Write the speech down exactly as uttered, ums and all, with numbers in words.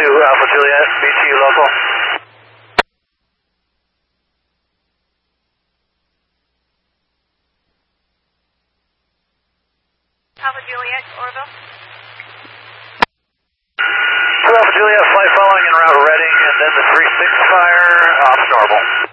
two, Alpha Juliet, B T U local. Alpha Juliet, Orville. two Alpha Juliet, flight following en route Reading, and then the three six fire, off normal.